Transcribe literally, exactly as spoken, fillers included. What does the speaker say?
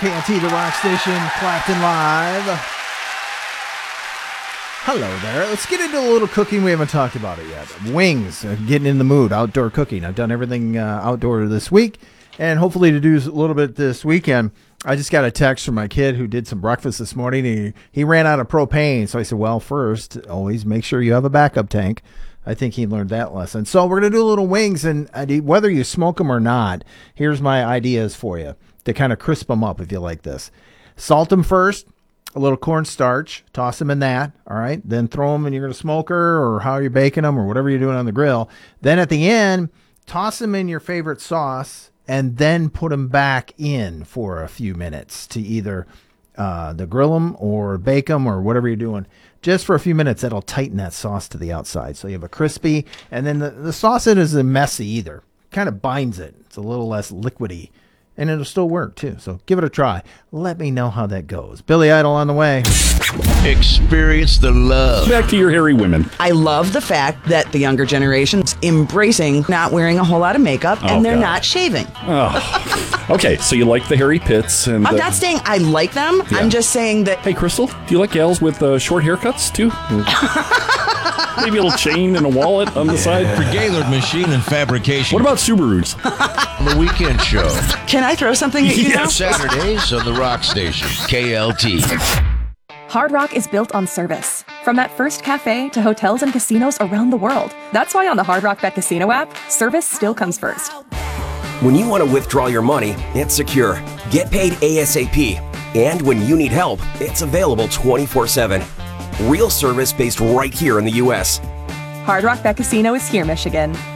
K L T, the rock station, Clapton Live. Hello there. Let's get into a little cooking. We haven't talked about it yet. Wings, uh, getting in the mood, outdoor cooking. I've done everything uh, outdoor this week, and hopefully to do a little bit this weekend. I just got a text from my kid who did some breakfast this morning. He, he ran out of propane, so I said, well, first, always make sure you have a backup tank. I think he learned that lesson. So we're going to do a little wings, and whether you smoke them or not, here's my ideas for you to kind of crisp them up if you like this. Salt them first, a little cornstarch, toss them in that, all right? Then throw them in your smoker or how you're baking them or whatever you're doing on the grill. Then at the end, toss them in your favorite sauce and then put them back in for a few minutes to either uh, the grill them or bake them or whatever you're doing. Just for a few minutes, that'll tighten that sauce to the outside. So you have a crispy, and then the, the sauce isn't messy either. Kind of binds it. It's a little less liquidy, and it'll still work too. So give it a try. Let me know how that goes. Billy Idol on the way. Experience the love. Back to your hairy women. I love the fact that the younger generation's embracing not wearing a whole lot of makeup, Oh, and they're God. not shaving. Oh. Okay, so you like the hairy pits. and I'm uh, not saying I like them. Yeah. I'm just saying that... Hey, Crystal, do you like gals with uh, short haircuts, too? Maybe a little chain and a wallet on the side? For Gaylord Machine and Fabrication. What about Subarus? On the weekend show? Can I throw something at you now? Saturdays on the Rock Station, K L T. Hard Rock is built on service. From that first cafe to hotels and casinos around the world. That's why on the Hard Rock Bet Casino app, service still comes first. When you want to withdraw your money, it's secure. Get paid ASAP. And when you need help, it's available twenty-four seven. Real service based right here in the U S. Hard Rock Bet Casino is here, Michigan.